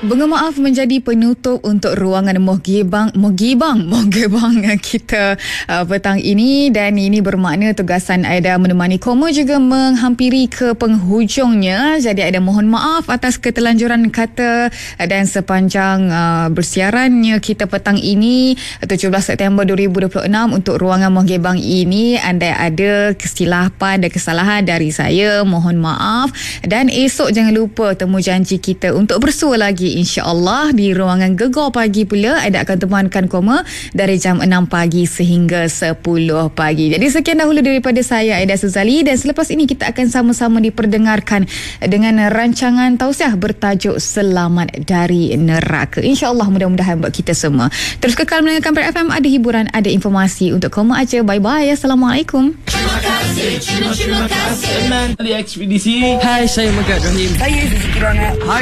Bunga Maaf menjadi penutup untuk ruangan Mohgebang kita petang ini, dan ini bermakna tugasan Aida menemani Koma juga menghampiri ke penghujungnya. Jadi Aida mohon maaf atas ketelanjuran kata dan sepanjang bersiarannya kita petang ini 17 September 2026 untuk ruangan Mohgebang ini. Anda ada kesilapan dan kesalahan dari saya, mohon maaf, dan esok jangan lupa temu janji kita untuk bersua lagi insya-Allah di ruangan Gegar Pagi pula. Aida akan temankan Koma dari jam 6 pagi sehingga 10 pagi. Jadi sekian dahulu daripada saya, Aida Suzali, dan selepas ini kita akan sama-sama diperdengarkan dengan rancangan tausiah bertajuk Selamat dari Neraka. InsyaAllah mudah-mudahan buat kita semua. Terus kekal mendengarkan Perak FM, ada hiburan, ada informasi untuk Koma aja. Bye-bye. Assalamualaikum. Terima kasih. Terima kasih. Ekspedisi. Hai, saya Megat Rahim. Saya Suzuki Rana. Hai,